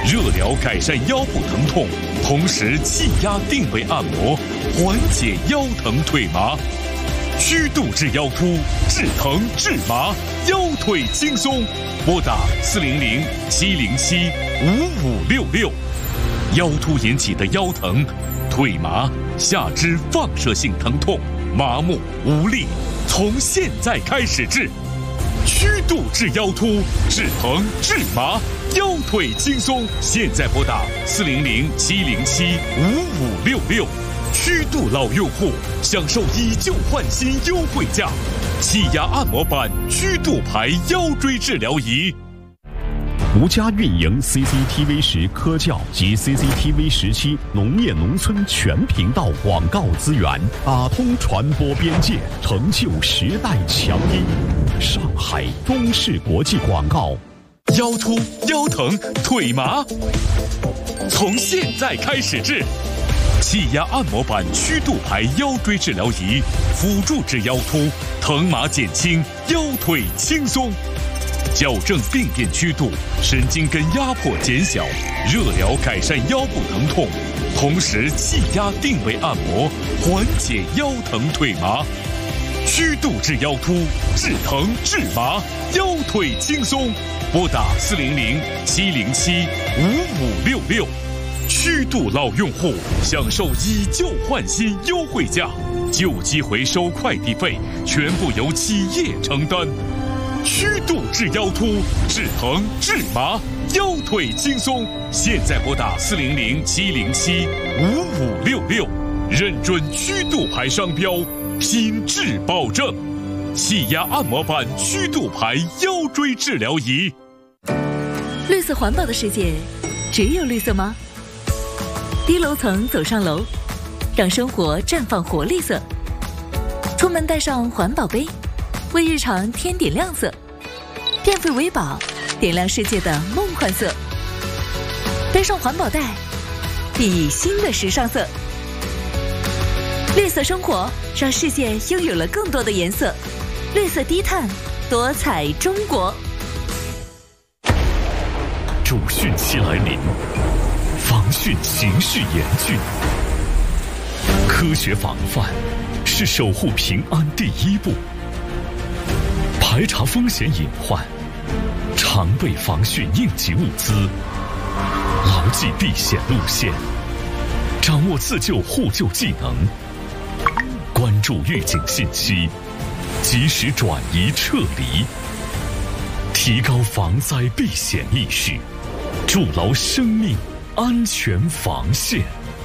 热疗改善腰部疼痛，同时气压定位按摩，缓解腰疼腿麻。虚度治腰突，治疼治麻，腰腿轻松。拨打400-707-5566。腰突引起的腰疼、腿麻、下肢放射性疼痛、麻木无力，从现在开始治。虚度治腰突，治疼治麻，腰腿轻松。现在拨打400-707-5566。虚度老用户享受以旧换新优惠价，气压按摩板虚度牌腰椎治疗仪。 独家运营 CCTV 10科教及 CCTV 17农业农村全频道广告资源，打通传播边界，成就时代强音。上海中视国际广告。 腰突、腰疼、腿麻，从现在开始治。气压按摩板虚度牌腰椎治疗仪，辅助治腰突，疼麻减轻，腰腿轻松。矫正病变曲度，神经根压迫减小，热疗改善腰部疼痛，同时气压定位按摩，缓解腰疼腿麻。虚度治腰突，治疼治麻，腰腿轻松。拨打400-707-5566。虚度老用户享受以旧换新优惠价，旧机回收快递费全部由企业承担。虚度治腰突，治疼治麻，腰腿轻松。现在拨打400-707-5566，认准虚度牌商标，品质保证。气压按摩板虚度牌腰椎治疗仪。 绿色环保的世界，只有绿色吗？低楼层走上楼，让生活绽放活力色。出门带上环保杯，为日常添点亮色。电费为宝，点亮世界的梦幻色。背上环保袋，熠熠新的时尚色。绿色生活，让世界拥有了更多的颜色。绿色低碳，多彩中国。 主汛期来临，防汛形势严峻，科学防范是守护平安第一步。排查风险隐患，常备防汛应急物资，牢记避险路线，掌握自救互救技能，关注预警信息，及时转移撤离，提高防灾避险意识，筑牢生命安全防线。